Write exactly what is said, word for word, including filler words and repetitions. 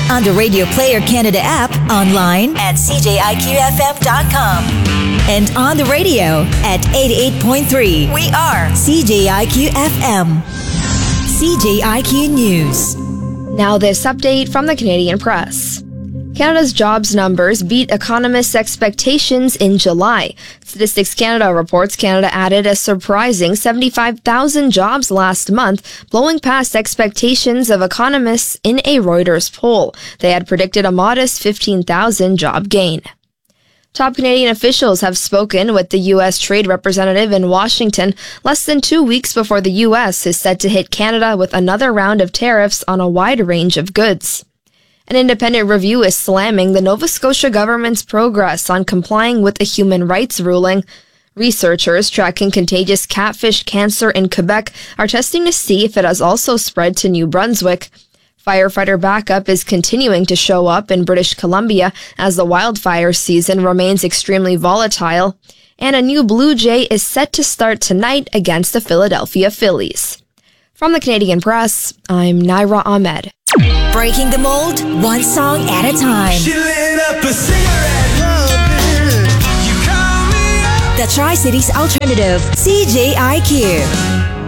on the Radio Player Canada app, online at c j i q f m dot com, and on the radio at eighty-eight point three. We are C J I Q F M. C J I Q News. Now this update from the Canadian Press. Canada's jobs numbers beat economists' expectations in July. Statistics Canada reports Canada added a surprising seventy-five thousand jobs last month, blowing past expectations of economists in a Reuters poll. They had predicted a modest fifteen thousand job gain. Top Canadian officials have spoken with the U S trade representative in Washington less than two weeks before the U S is set to hit Canada with another round of tariffs on a wide range of goods. An independent review is slamming the Nova Scotia government's progress on complying with a human rights ruling. Researchers tracking contagious catfish cancer in Quebec are testing to see if it has also spread to New Brunswick. Firefighter backup is continuing to show up in British Columbia as the wildfire season remains extremely volatile. And a new Blue Jay is set to start tonight against the Philadelphia Phillies. From the Canadian Press, I'm Naira Ahmed. Breaking the mold, one song at a time. She lit up a cigarette. You call me up. The Tri-Cities Alternative, C J I Q.